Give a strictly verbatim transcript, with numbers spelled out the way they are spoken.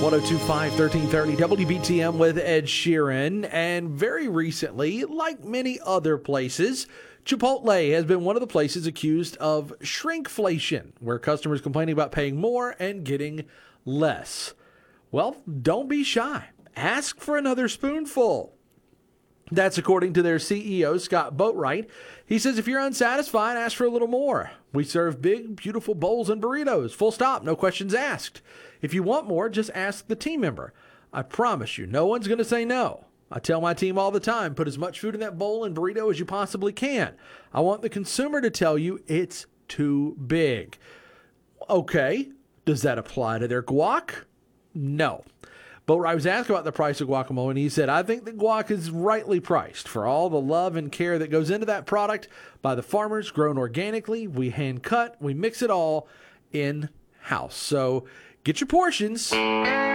one oh two point five, thirteen thirty W B T M with Ed Sheeran. And very recently, like many other places, Chipotle has been one of the places accused of shrinkflation, where customers complaining about paying more and getting less. Well, don't be shy. Ask for another spoonful. That's according to their C E O, Scott Boatwright. He says if you're unsatisfied, ask for a little more. We serve big, beautiful bowls and burritos. Full stop. No questions asked. If you want more, just ask the team member. I promise you, no one's going to say no. I tell my team all the time, put as much food in that bowl and burrito as you possibly can. I want the consumer to tell you it's too big. Okay, does that apply to their guac? No. But I was asked about the price of guacamole, and he said, I think the guac is rightly priced for all the love and care that goes into that product by the farmers, grown organically. We hand cut, we mix it all in-house. So get your portions.